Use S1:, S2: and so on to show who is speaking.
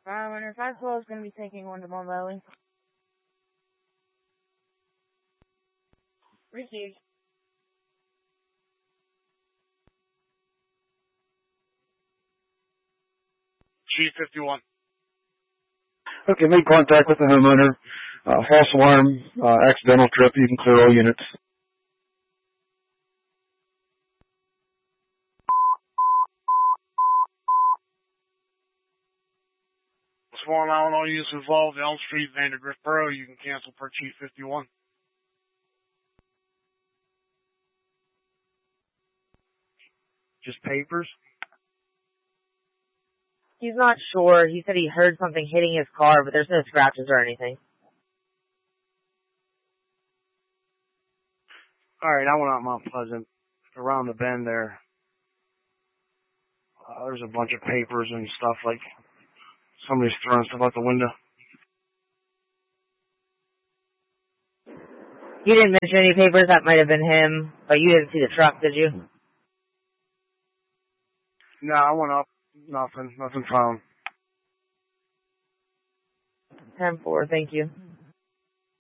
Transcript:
S1: Winter 512 is going to be taking one to Mon Valley. Received.
S2: Chief 51.
S3: Okay, made contact with the homeowner. False alarm, accidental trip. You can clear all units.
S2: Sworn out on all units involved, Elm Street, Vandergrift Borough. You can cancel per Chief 51.
S4: Just papers?
S5: He's not sure. He said he heard something hitting his car, but there's no scratches or anything.
S4: Alright, I went out Mount Pleasant. Around the bend there. There's a bunch of papers and stuff, like somebody's throwing stuff out the window.
S5: You didn't mention any papers. That might have been him, but you didn't see the truck, did you?
S4: No, I went up. Nothing found.
S5: 10-4, thank you.